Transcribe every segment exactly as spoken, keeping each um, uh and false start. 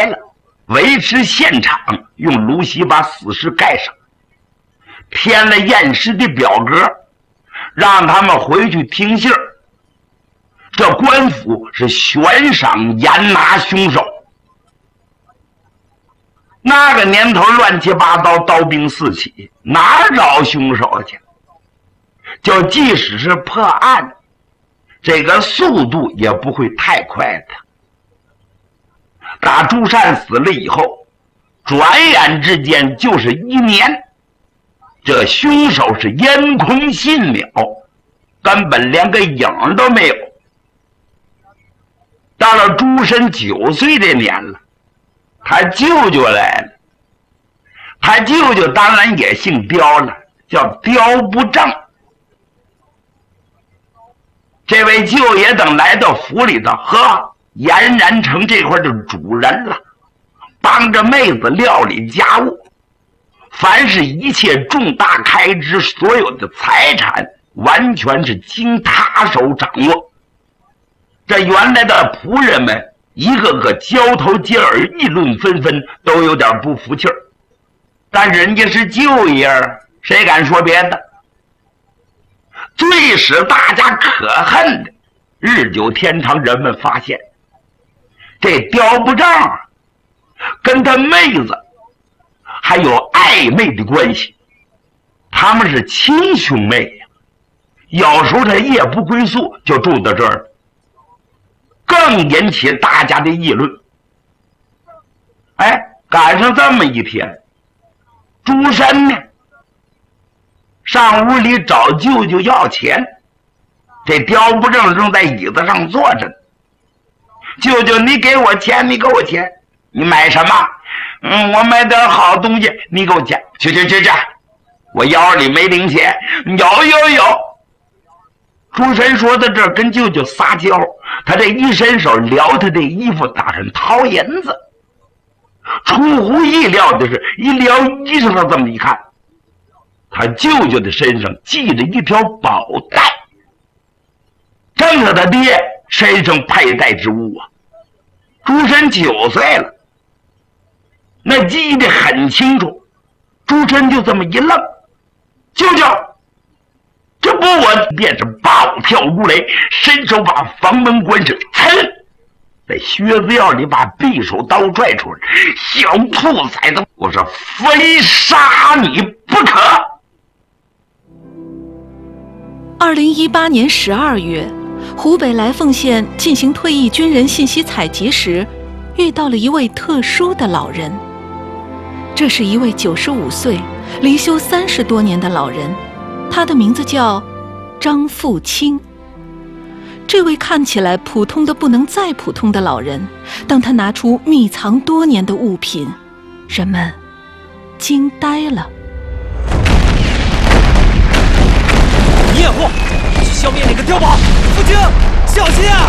来了，维持现场，用芦席把死尸盖上，填了验尸的表格，让他们回去听信儿。这官府是悬赏严拿凶手。那个年头乱七八糟，刀兵四起，哪找凶手去？就即使是破案，这个速度也不会太快的。打朱善死了以后，转眼之间就是一年，这凶手是烟空信了，根本连个影都没有。到了朱深九岁这年了，他舅舅来了，他舅舅当然也姓刁了，叫刁不正。这位舅爷等来到府里头，呵，俨然成这块的主人了，帮着妹子料理家务，凡是一切重大开支，所有的财产完全是经他手掌握。这原来的仆人们一个个交头接耳，议论纷纷，都有点不服气儿。但人家是舅爷，谁敢说别的？最使大家可恨的，日久天长，人们发现这刁不正跟他妹子还有暧昧的关系，他们是亲兄妹呀。有时候他夜不归宿，就住到这儿，更引起大家的议论。哎，赶上这么一天，朱深呢上屋里找舅舅要钱，这刁不正正在椅子上坐着呢。舅舅，你给我钱，你给我钱，你买什么？嗯，我买点好东西，你给我钱。去去去去，我腰里没零钱。有有有。朱深说到这儿，跟舅舅撒娇，他这一伸手撩他的衣服，打算掏银子。出乎意料的是，一撩衣裳上这么一看，他舅舅的身上系着一条宝带，正是他爹身上佩戴之物啊。朱深九岁了，那记得很清楚。朱深就这么一愣，舅舅，这不我便是暴跳如雷，伸手把房门关上，噌，在靴子腰里把匕首刀拽出来，小兔崽子，我说非杀你不可。 二零一八年十二月，湖北来凤县进行退役军人信息采集时，遇到了一位特殊的老人。这是一位九十五岁、离休三十多年的老人，他的名字叫张富清。这位看起来普通的不能再普通的老人，当他拿出秘藏多年的物品，人们惊呆了。 验货，去消灭那个碉堡！富清，小心啊！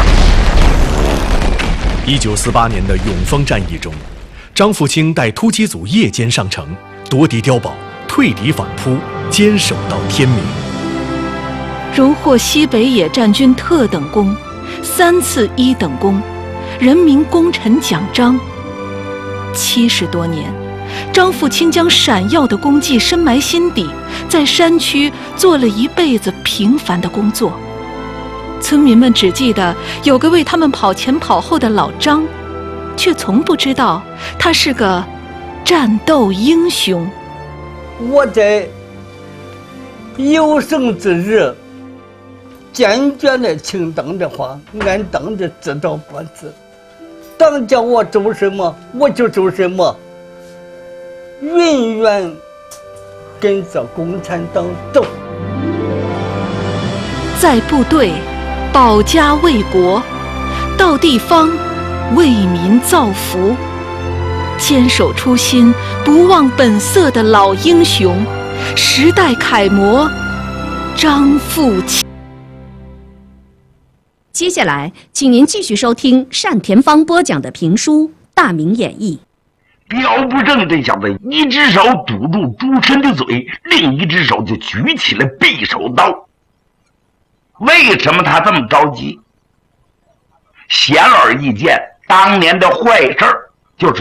一九四八年的永丰战役中，张富清带突击组夜间上城，夺敌碉堡，退敌反扑，坚守到天明。 荣获西北野战军特等功、三次一等功、人民功臣奖章。七十多年，张富清将闪耀的功绩深埋心底，在山区做了一辈子平凡的工作。村民们只记得有个为他们跑前跑后的老张，却从不知道他是个战斗英雄。 我在有生之日坚决的听党的话，按党的指导办事。党叫我做什么，我就做什么，永远跟着共产党走。 在部队保家卫国，到地方为民造福，坚守初心，不忘本色的老英雄，时代楷模张富清。 接下来，请您继续收听单田芳播讲的评书《大明演义》。 刁不正这小子一只手堵住朱深的嘴，另一只手就举起了匕首刀。为什么他这么着急？显而易见，当年的坏事